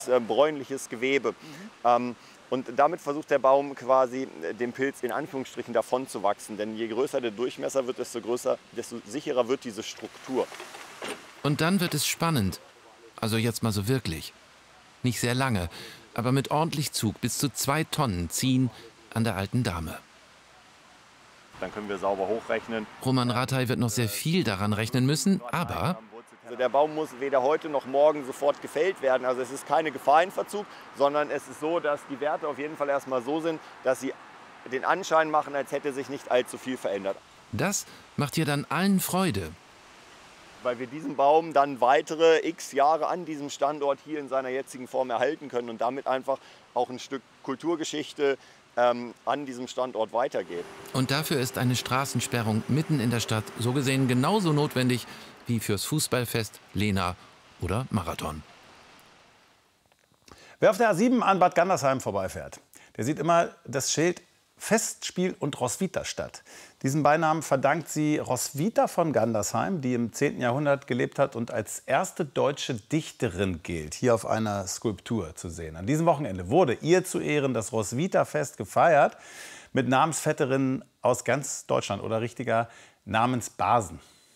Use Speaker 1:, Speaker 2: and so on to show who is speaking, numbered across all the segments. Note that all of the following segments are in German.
Speaker 1: bräunliches Gewebe. Und damit versucht der Baum quasi dem Pilz in Anführungsstrichen davon zu wachsen. Denn je größer der Durchmesser wird, desto sicherer wird diese Struktur.
Speaker 2: Und dann wird es spannend. Also jetzt mal so wirklich. Nicht sehr lange, aber mit ordentlich Zug bis zu 2 Tonnen ziehen an der alten Dame.
Speaker 1: Dann können wir sauber hochrechnen.
Speaker 2: Roman Rathai wird noch sehr viel daran rechnen müssen, aber
Speaker 1: Also der Baum muss weder heute noch morgen sofort gefällt werden. Also es ist keine Gefahr in Verzug, sondern es ist so, dass die Werte auf jeden Fall erstmal so sind, dass sie den Anschein machen, als hätte sich nicht allzu viel verändert.
Speaker 2: das macht hier dann allen Freude.
Speaker 1: Weil wir diesen Baum dann weitere x Jahre an diesem Standort hier in seiner jetzigen Form erhalten können und damit einfach auch ein Stück Kulturgeschichte an diesem Standort weitergeht.
Speaker 2: Und dafür ist eine Straßensperrung mitten in der Stadt so gesehen genauso notwendig wie fürs Fußballfest, Lena oder Marathon.
Speaker 3: Wer auf der A7 an Bad Gandersheim vorbeifährt, der sieht immer das Schild Festspiel und Roswitha Stadt. Diesen Beinamen verdankt sie Roswitha von Gandersheim, die im 10. Jahrhundert gelebt hat und als erste deutsche Dichterin gilt, hier auf einer Skulptur zu sehen. An diesem Wochenende wurde ihr zu Ehren das Roswitha-Fest gefeiert mit Namensvetterinnen aus ganz Deutschland oder richtiger Namensbasen.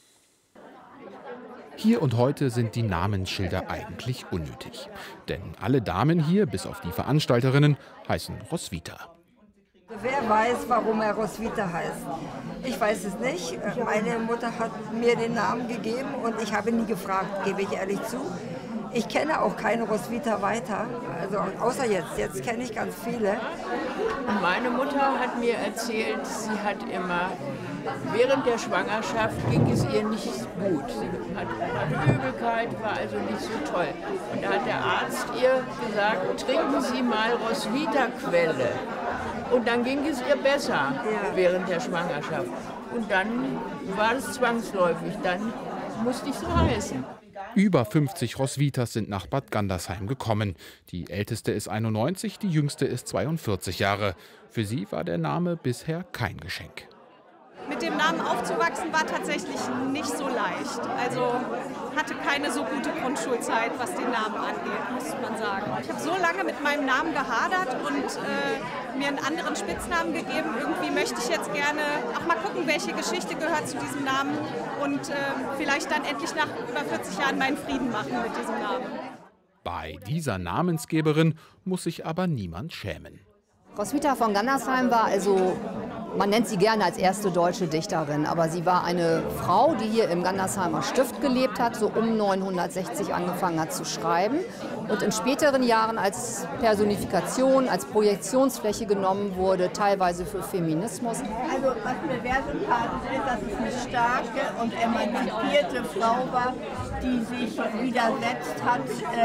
Speaker 4: Hier und heute sind die Namensschilder eigentlich unnötig. Denn alle Damen hier, bis auf die Veranstalterinnen, heißen Roswitha.
Speaker 5: Wer weiß, warum er Roswitha heißt? Ich weiß es nicht. Meine Mutter hat mir den Namen gegeben und ich habe nie gefragt, gebe ich ehrlich zu. Ich kenne auch keine Roswitha weiter, also außer jetzt. Jetzt kenne ich ganz viele.
Speaker 6: Und meine Mutter hat mir erzählt, sie hat immer, während der Schwangerschaft ging es ihr nicht gut. Sie hatte Übelkeit, war also nicht so toll. Und da hat der Arzt ihr gesagt, trinken Sie mal Roswitha-Quelle. Und dann ging es ihr besser während der Schwangerschaft. Und dann war es zwangsläufig, dann musste ich so heißen.
Speaker 4: Über 50 Roswithas sind nach Bad Gandersheim gekommen. Die älteste ist 91, die jüngste ist 42 Jahre. Für sie war der Name bisher kein Geschenk.
Speaker 7: Mit dem Namen aufzuwachsen war tatsächlich nicht so leicht. Also hatte keine so gute Grundschulzeit, was den Namen angeht, muss man sagen. Ich habe so lange mit meinem Namen gehadert und mir einen anderen Spitznamen gegeben. Irgendwie möchte ich jetzt gerne auch mal gucken, welche Geschichte gehört zu diesem Namen und vielleicht dann endlich nach über 40 Jahren meinen Frieden machen mit diesem Namen.
Speaker 4: Bei dieser Namensgeberin muss sich aber niemand schämen.
Speaker 8: Roswitha von Gandersheim war also, man nennt sie gerne als erste deutsche Dichterin, aber sie war eine Frau, die hier im Gandersheimer Stift gelebt hat, so um 960 angefangen hat zu schreiben und in späteren Jahren als Personifikation, als Projektionsfläche genommen wurde, teilweise für Feminismus.
Speaker 9: Also was mir sehr sympathisch ist, dass es eine starke und emanzipierte Frau war, die sich widersetzt hat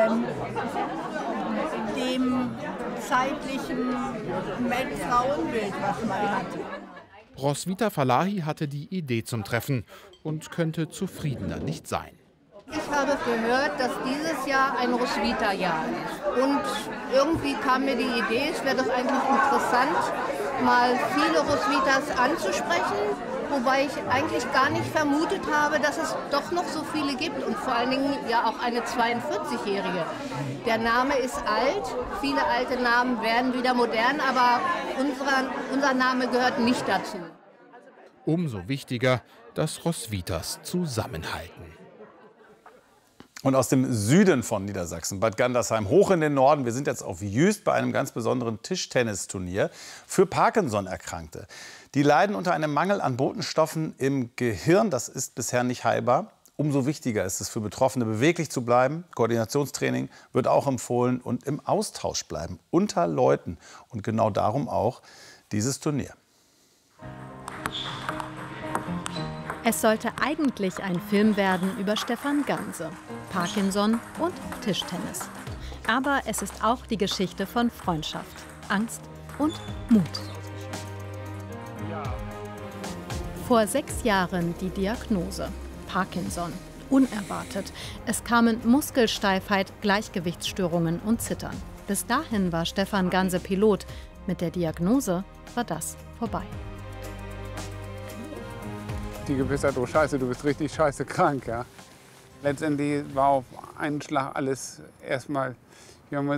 Speaker 9: dem zeitlichen Frauenbild, was man hat.
Speaker 4: Roswitha Falahi hatte die Idee zum Treffen und könnte zufriedener nicht sein.
Speaker 10: Ich habe gehört, dass dieses Jahr ein Roswitha-Jahr ist. Und irgendwie kam mir die Idee, es wäre doch eigentlich interessant, mal viele Roswithas anzusprechen. Wobei ich eigentlich gar nicht vermutet habe, dass es doch noch so viele gibt und vor allen Dingen ja auch eine 42-Jährige. Der Name ist alt, viele alte Namen werden wieder modern, aber unser Name gehört nicht dazu.
Speaker 4: Umso wichtiger, dass Roswithas zusammenhalten.
Speaker 3: Und aus dem Süden von Niedersachsen, Bad Gandersheim, hoch in den Norden. Wir sind jetzt auf Jüst bei einem ganz besonderen Tischtennisturnier für Parkinson-Erkrankte. Die leiden unter einem Mangel an Botenstoffen im Gehirn. Das ist bisher nicht heilbar. Umso wichtiger ist es für Betroffene, beweglich zu bleiben. Koordinationstraining wird auch empfohlen und im Austausch bleiben unter Leuten. Und genau darum auch dieses Turnier.
Speaker 11: Es sollte eigentlich ein Film werden über Stefan Ganse, Parkinson und Tischtennis. Aber es ist auch die Geschichte von Freundschaft, Angst und Mut. Vor 6 Jahren die Diagnose: Parkinson. Unerwartet. Es kamen Muskelsteifheit, Gleichgewichtsstörungen und Zittern. Bis dahin war Stefan Ganse Pilot. Mit der Diagnose war das vorbei.
Speaker 12: Die Gewissheit, oh Scheiße, du bist richtig scheiße krank. Ja. Letztendlich war auf einen Schlag alles erstmal, wir haben